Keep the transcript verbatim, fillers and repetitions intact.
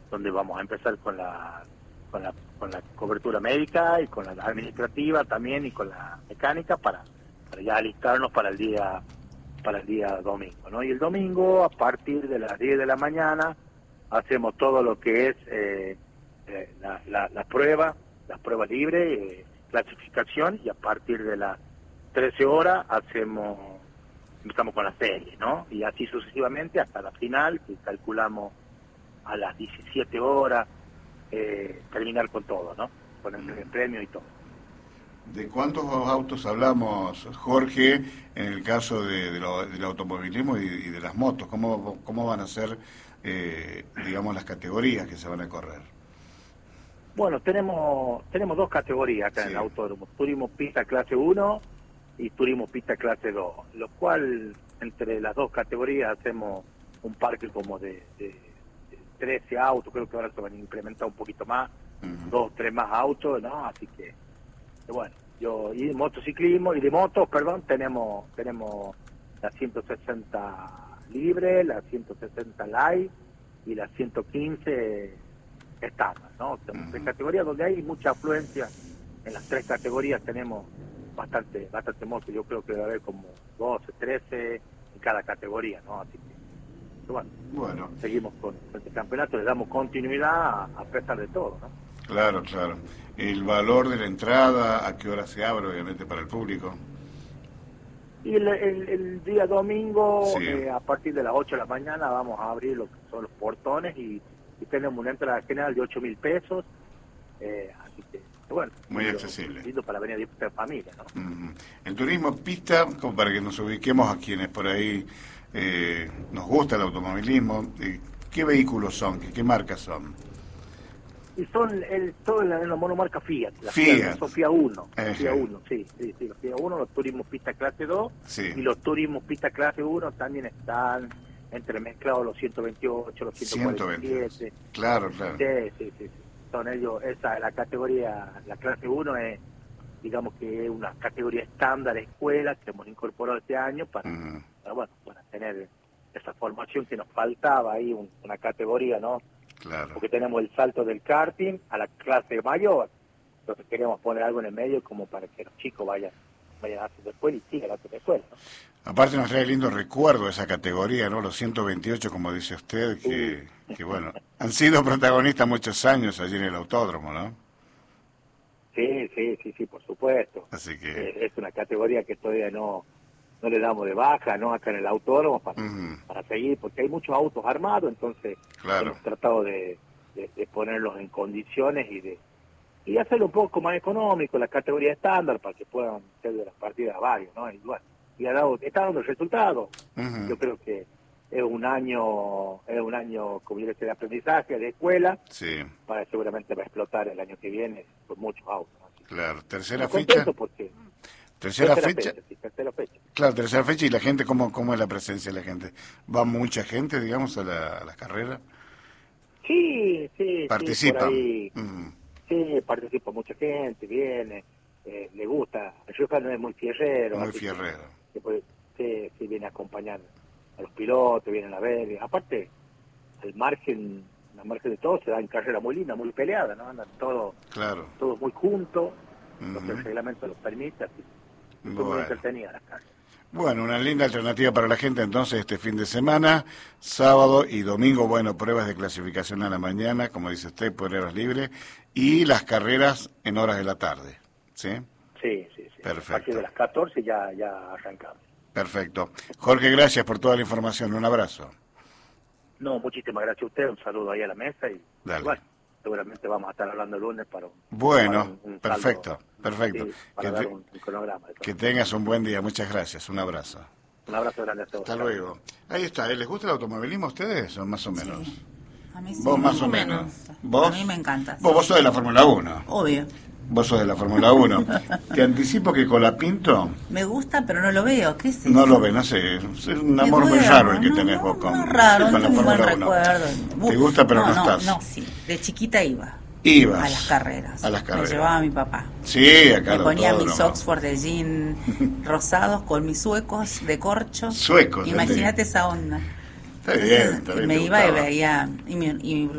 donde vamos a empezar con la con la con la cobertura médica y con la administrativa también y con la mecánica para, para ya alistarnos para el día para el día domingo, ¿no? Y el domingo, a partir de las diez de la mañana, hacemos todo lo que es eh, eh, la, la, la prueba, las pruebas libres, eh, clasificación, y a partir de las trece horas hacemos, empezamos con la serie, ¿no? Y así sucesivamente hasta la final, que calculamos a las diecisiete horas, eh, terminar con todo, ¿no? Con el primer premio y todo. ¿De cuántos autos hablamos, Jorge, en el caso de, de lo, del automovilismo y, y de las motos? ¿Cómo, cómo van a ser, eh, digamos, las categorías que se van a correr? Bueno, tenemos tenemos dos categorías acá, sí, en el autódromo: turismo pista clase uno y turismo pista clase dos, lo cual entre las dos categorías hacemos un parque como de, de, de trece autos. Creo que ahora se van a implementar un poquito más, uh-huh. dos, tres más autos, ¿no? Así que, bueno, yo, y de motociclismo, y de motos, perdón, tenemos tenemos la ciento sesenta libre, la ciento sesenta light y la ciento quince estándar, ¿no? Tenemos uh-huh. tres categorías donde hay mucha afluencia. En las tres categorías tenemos bastante bastante motos. Yo creo que debe haber como doce, trece en cada categoría, ¿no? Así que, bueno, bueno. seguimos con este campeonato, le damos continuidad a, a pesar de todo, ¿no? Claro, claro. El valor de la entrada, ¿a qué hora se abre, obviamente, para el público? Y el, el, el día domingo, sí. eh, a partir de las ocho de la mañana, vamos a abrir lo que son los portones y, y tenemos una entrada general de ocho mil pesos. Eh, así que, bueno, muy lindo, accesible. Lindo para venir a disfrutar familia, ¿no? Uh-huh. El turismo pista, como para que nos ubiquemos a quienes por ahí eh, nos gusta el automovilismo, eh, ¿qué vehículos son? ¿Qué, qué marcas son? Y son el, todo en la, en la monomarca Fiat, la Fiat. Fiat, son Fiat uno, Ejé. Fiat uno, sí, sí, sí, los Fiat uno, los turismos pista clase dos, sí. y los turismos pista clase uno también están entremezclados los ciento veintiocho, los ciento cuarenta y siete. Claro, claro. Sí, sí, sí, sí. Son ellos, esa, la categoría, la clase uno es, digamos que es una categoría estándar de escuela que hemos incorporado este año para, uh-huh. para, bueno, para tener esa formación que nos faltaba ahí, un, una categoría, ¿no? Claro. Porque tenemos el salto del karting a la clase mayor, entonces queremos poner algo en el medio como para que los chicos vayan vayan a hacer la escuela y sigan a hacer la escuela, ¿no? Aparte nos trae lindo recuerdo esa categoría, ¿no? Los ciento veintiocho, como dice usted, que, uh. que bueno, han sido protagonistas muchos años allí en el autódromo, ¿no? Sí, sí, sí, sí, por supuesto. Así que eh, es una categoría que todavía no no le damos de baja, ¿no? Acá en el autódromo para, uh-huh. para seguir, porque hay muchos autos armados, entonces claro. hemos tratado de, de, de ponerlos en condiciones y de y hacerlo un poco más económico, la categoría estándar, para que puedan ser de las partidas varios, ¿no? Y bueno, y ha dado, está dando el resultado. Uh-huh. Yo creo que es un año, es un año, como yo decía, de aprendizaje, de escuela, sí. para seguramente va a explotar el año que viene con muchos autos, ¿no? Claro, tercera fecha. Porque tercera, tercera fecha. fecha sí, tercera fecha. Claro, tercera fecha. ¿Y la gente, cómo, cómo es la presencia de la gente? ¿Va mucha gente, digamos, a, la, a las carreras? Sí, sí. ¿Participan? Sí, uh-huh. sí, participa mucha gente, viene, eh, le gusta. El Rioja no es muy fierrero. Muy fierrero. Que, que, sí, sí, viene a acompañar a los pilotos, vienen a ver. Aparte, al margen, al margen de todo, se dan carreras muy lindas, muy peleadas, ¿no? Andan todos claro. todos muy juntos, uh-huh. lo que el reglamento los permite, así. Bueno. Muy entretenidas las carreras. Bueno, una linda alternativa para la gente entonces este fin de semana, sábado y domingo, bueno, pruebas de clasificación a la mañana, como dice usted, por horas libres, y las carreras en horas de la tarde, ¿sí? Sí, sí, sí. Perfecto. A partir de las catorce ya, ya arrancamos. Perfecto. Jorge, gracias por toda la información, un abrazo. No, muchísimas gracias a usted, un saludo ahí a la mesa y Dale. Bueno, seguramente vamos a estar hablando el lunes para un, bueno, para un, un perfecto, saldo, perfecto. sí, para que, dar te, un, un cronograma. Que tengas un buen día, muchas gracias, un abrazo. Un abrazo grande a todos. Hasta luego. Ahí está, ¿les gusta el automovilismo a ustedes o más o menos? Sí. A mí sí. Vos más, más o menos. menos. ¿Vos? A mí me encanta. Vos, vos sos de la Fórmula uno. Obvio. Vos sos de la Fórmula uno. Te anticipo que Colapinto... Me gusta, pero no lo veo. ¿Qué es eso? No lo ve, no sé. Es un amor muy raro el que no, tenés no, vos con, no raro, con la un Fórmula buen uno. recuerdo. Te gusta, pero no, no, estás. No, sí. De chiquita iba. Ibas. A las carreras. A las carreras. Me llevaba a mi papá. Sí, acá. Me ponía todo, mis no. Oxford de jean rosados con mis suecos de corcho. Suecos. Imagínate esa onda. Está bien, está bien. Me iba y veía... Y mi, y mi